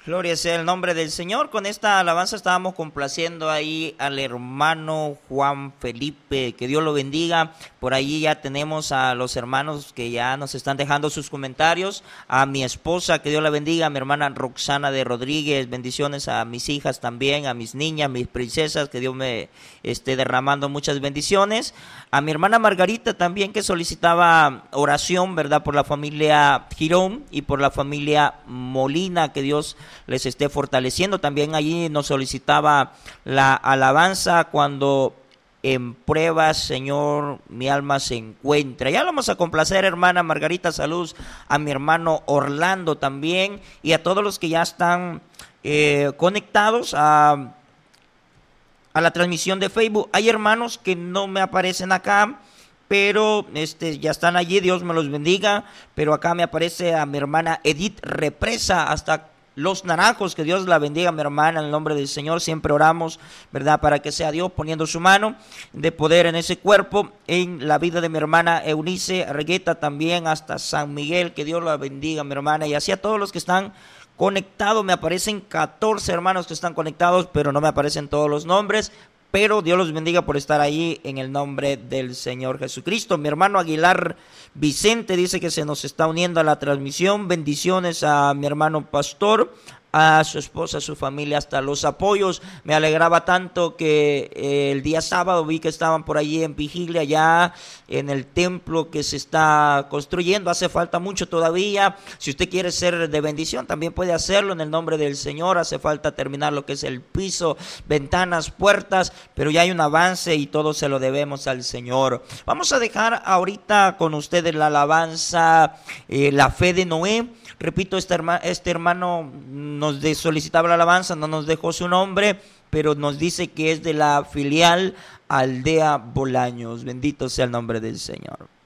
Gloria sea el nombre del Señor. Con esta alabanza estábamos complaciendo ahí al hermano Juan Felipe. Que Dios lo bendiga. Por ahí ya tenemos a los hermanos que ya nos están dejando sus comentarios. A mi esposa, que Dios la bendiga. A mi hermana Roxana de Rodríguez. Bendiciones a mis hijas también, a mis niñas, mis princesas. Que Dios me esté derramando muchas bendiciones. A mi hermana Margarita también, que solicitaba oración, ¿verdad? Por la familia Girón y por la familia Molina. Que Dios les esté fortaleciendo. También allí nos solicitaba la alabanza cuando en pruebas, Señor, mi alma se encuentra. Ya lo vamos a complacer, hermana Margarita. Saludos a mi hermano Orlando también y a todos los que ya están conectados a la transmisión de Facebook. Hay hermanos que no me aparecen acá, pero ya están allí, Dios me los bendiga. Pero acá me aparece a mi hermana Edith Represa hasta Los Naranjos. Que Dios la bendiga, mi hermana, en el nombre del Señor. Siempre oramos, ¿verdad?, para que sea Dios poniendo su mano de poder en ese cuerpo, en la vida de mi hermana Eunice Argueta también, hasta San Miguel. Que Dios la bendiga, mi hermana, y así a todos los que están conectados. Me aparecen 14 hermanos que están conectados, pero no me aparecen todos los nombres. Pero Dios los bendiga por estar ahí en el nombre del Señor Jesucristo. Mi hermano Aguilar Vicente dice que se nos está uniendo a la transmisión. Bendiciones a mi hermano Pastor, a su esposa, a su familia, hasta Los Apoyos. Me alegraba tanto que el día sábado vi que estaban por allí en vigilia, ya en el templo que se está construyendo. Hace falta mucho todavía. Si usted quiere ser de bendición, también puede hacerlo en el nombre del Señor. Hace falta terminar lo que es el piso, ventanas, puertas, pero ya hay un avance y todo se lo debemos al Señor. Vamos a dejar ahorita con ustedes la alabanza, La Fe de Noé. Repito, este hermano nos solicitaba la alabanza, no nos dejó su nombre, pero nos dice que es de la filial Aldea Bolaños. Bendito sea el nombre del Señor.